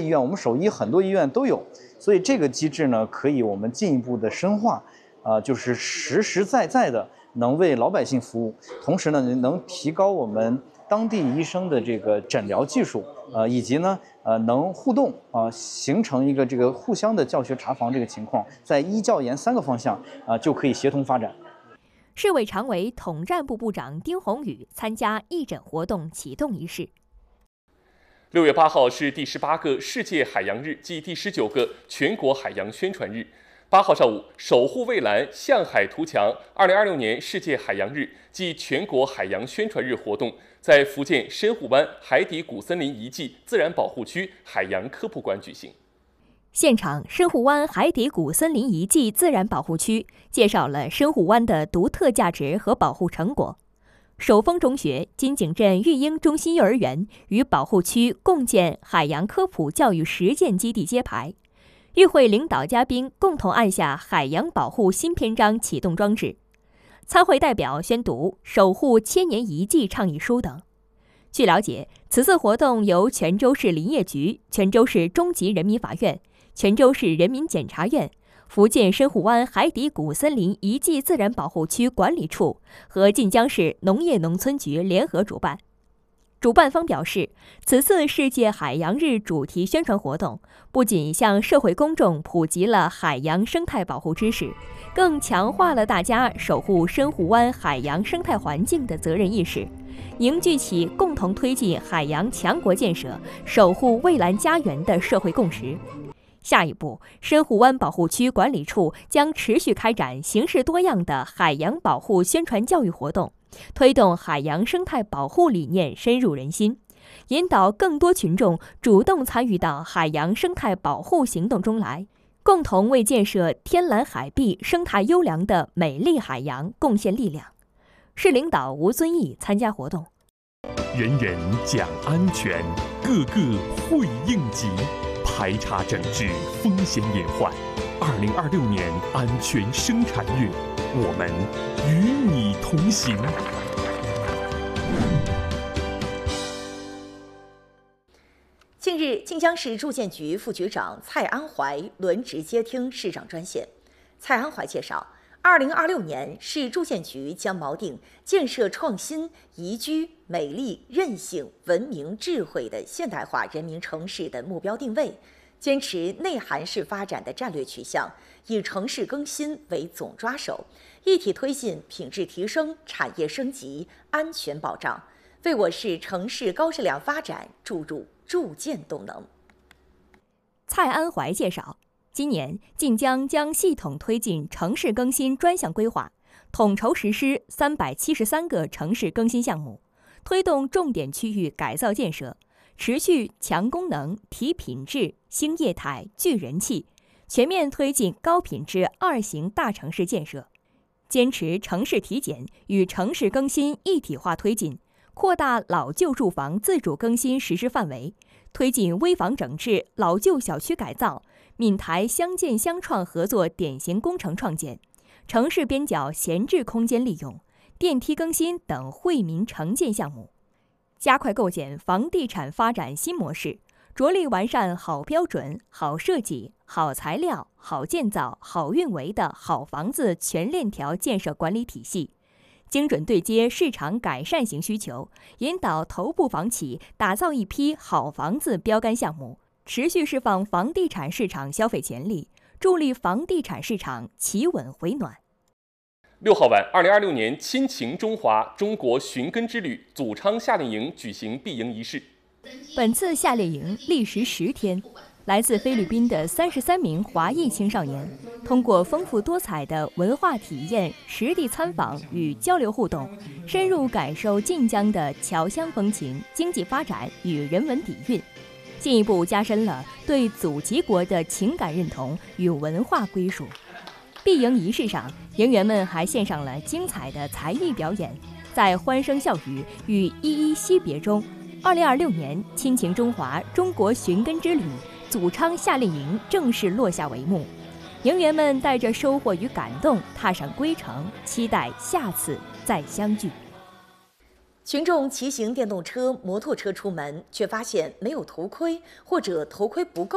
院，我们首医很多医院都有，所以这个机制呢，可以我们进一步的深化，就是实实在在的能为老百姓服务，同时呢，能提高我们当地医生的这个诊疗技术，以及呢，能互动形成一个这个互相的教学查房这个情况，在医教研3个方向就可以协同发展。 市委常委、统战部部长丁宏宇参加义诊活动启动仪式。 6月8号是第18个世界海洋日暨第19个全国海洋宣传日。8号上午，守护蔚蓝，向海图强2026年世界海洋日暨全国海洋宣传日活动在福建深沪湾海底古森林遗迹自然保护区海洋科普馆举行。 现场，深沪湾海底古森林遗迹自然保护区介绍了深沪湾的独特价值和保护成果。首峰中学、金井镇育婴中心幼儿园与保护区共建海洋科普教育实践基地揭牌。与会领导嘉宾共同按下海洋保护新篇章启动装置。参会代表宣读《守护千年遗迹倡议书》等。据了解，此次活动由泉州市林业局、泉州市中级人民法院、泉州市人民检察院、福建深沪湾海底古森林遗迹自然保护区管理处和晋江市农业农村局联合主办。主办方表示，此次世界海洋日主题宣传活动不仅向社会公众普及了海洋生态保护知识，更强化了大家守护深沪湾海洋生态环境的责任意识，凝聚起共同推进海洋强国建设、守护蔚蓝家园的社会共识。下一步，深沪湾保护区管理处将持续开展形式多样的海洋保护宣传教育活动，推动海洋生态保护理念深入人心，引导更多群众主动参与到海洋生态保护行动中来，共同为建设天蓝海碧、生态优良的美丽海洋贡献力量。市领导吴遵义参加活动。 人人讲安全，个个会应急，排查整治风险隐患。2026年安全生产月，我们与你同行。 近日，晋江市住建局副局长蔡安怀轮值接听市长专线。蔡安怀介绍，2026年市住建局将锚定建设创新、宜居、美丽、韧性、文明、智慧的现代化人民城市的目标定位，坚持内涵式发展的战略取向，以城市更新为总抓手，一体推进品质提升、产业升级、安全保障，为我市城市高质量发展注入铸剑动能。 蔡安怀介绍，今年晋江将系统推进城市更新专项规划，统筹实施373个城市更新项目，推动重点区域改造建设，持续强功能、提品质、兴业态、聚人气，全面推进高品质2型大城市建设，坚持城市体检与城市更新一体化推进，扩大老旧住房自主更新实施范围，推进危房整治、老旧小区改造、闽台乡建乡创合作典型工程创建、城市边角闲置空间利用、电梯更新等惠民城建项目，加快构建房地产发展新模式，着力完善好标准、好设计、好材料、好建造、好运维的好房子全链条建设管理体系，精准对接市场改善型需求，引导头部房企打造一批好房子标杆项目，持续释放房地产市场消费潜力，助力房地产市场企稳回暖。 6号晚，2026年亲情中华中国寻根之旅祖昌夏令营举行闭营仪式。 本次夏令营历时10天，来自菲律宾的33名华裔青少年，通过丰富多彩的文化体验、实地参访与交流互动，深入感受晋江的侨乡风情、经济发展与人文底蕴，进一步加深了对祖籍国的情感认同与文化归属。闭营仪式上，营员们还献上了精彩的才艺表演，在欢声笑语与依依惜别中，2026年亲情中华中国寻根之旅祖昌夏令营正式落下帷幕。营员们带着收获与感动踏上归程，期待下次再相聚。 群众骑行电动车、摩托车出门，却发现没有头盔或者头盔不够。